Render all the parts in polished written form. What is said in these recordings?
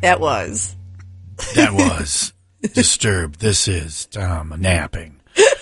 That was Disturbed. This is Tom napping.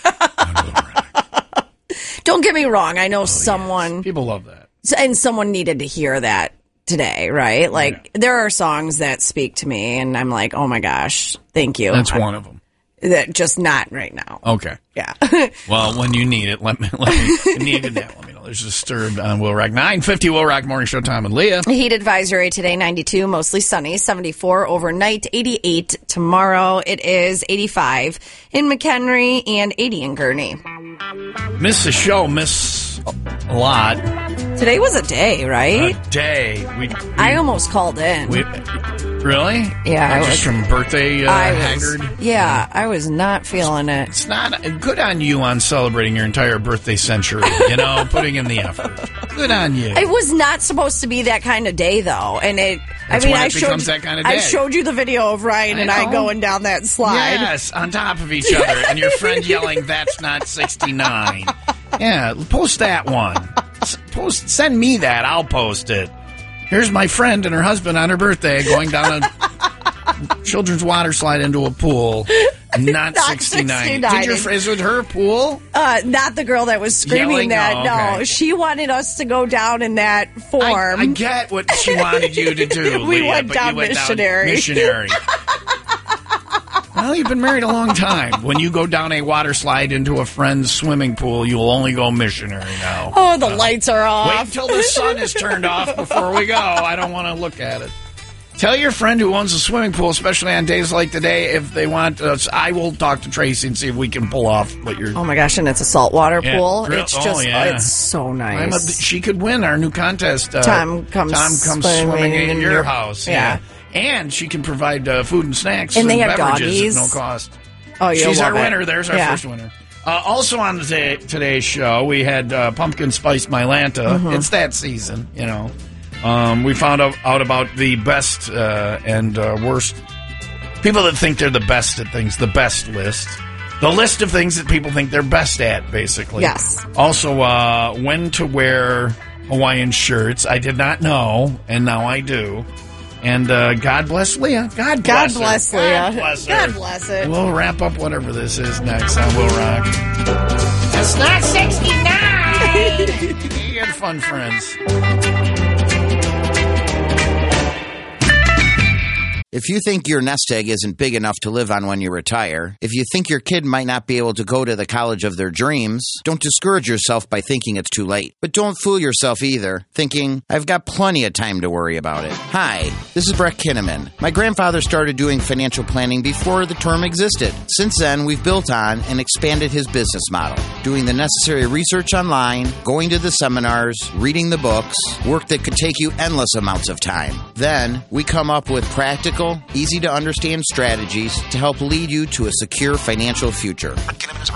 Don't get me wrong. I know someone. Yes. People love that. And someone needed to hear that today, right? Like, there are songs that speak to me, and I'm like, oh my gosh, thank you. That's one of them. That just not right now. Okay. Yeah. Well, when you need it, let me needed that. Let me know. There's Disturbed on Will Rock 950 Will Rock Morning Show. Tom and Leah. Heat advisory today, 92, mostly sunny, 74 overnight, 88 tomorrow. It is 85 in McHenry and 80 in Gurney. Miss the show, miss a lot. Today was a day, right? A day. I almost called in. Really? Yeah. Just from birthday haggard? Yeah, I was not feeling it. It's not good on you on celebrating your entire birthday century, putting in the effort. Good on you. It was not supposed to be that kind of day, though. And becomes that kind of day. I showed you the video of Ryan and I going down that slide. Yes, on top of each other. And your friend yelling, "That's not 69." Yeah, post that one. Send me that. I'll post it. Here's my friend and her husband on her birthday going down a children's water slide into a pool. Not 69. Is it her pool? Not the girl that was screaming that. Oh, okay. No, she wanted us to go down in that form. I get what she wanted you to do, we Leah, went down missionary. Well, you've been married a long time. When you go down a water slide into a friend's swimming pool, you'll only go missionary now. Oh, the lights are off. Wait till the sun is turned off before we go. I don't want to look at it. Tell your friend who owns a swimming pool, especially on days like today, if they want us. I will talk to Tracy and see if we can pull off what you're. Oh my gosh! And it's a saltwater pool. It's just, it's so nice. She could win our new contest. Tom comes swimming in your house. Yeah. And she can provide food and snacks and they have beverages doggies. at no cost. Oh, she's our winner. There's our first winner. Also on today's show, we had pumpkin spice Mylanta. Mm-hmm. It's that season, We found out about the best and worst people that think they're the best at things. The best list. The list of things that people think they're best at, basically. Yes. Also, when to wear Hawaiian shirts. I did not know, and now I do. And God bless Leah. God bless Leah. God bless her. God bless it. We'll wrap up whatever this is next on Will Rock. It's not 69! You had fun, friends. If you think your nest egg isn't big enough to live on when you retire, if you think your kid might not be able to go to the college of their dreams, don't discourage yourself by thinking it's too late. But don't fool yourself either, thinking, I've got plenty of time to worry about it. Hi, this is Brett Kinnaman. My grandfather started doing financial planning before the term existed. Since then, we've built on and expanded his business model, doing the necessary research online, going to the seminars, reading the books, work that could take you endless amounts of time. Then, we come up with practical, easy-to-understand strategies to help lead you to a secure financial future.